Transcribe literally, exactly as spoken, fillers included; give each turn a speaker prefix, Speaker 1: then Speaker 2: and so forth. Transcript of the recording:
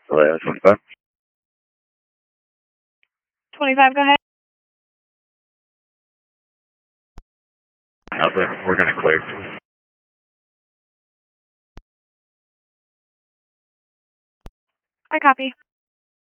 Speaker 1: Oh, yeah, twenty-five.
Speaker 2: twenty-five, go ahead.
Speaker 1: Nothing. We're going to clear.
Speaker 2: I copy.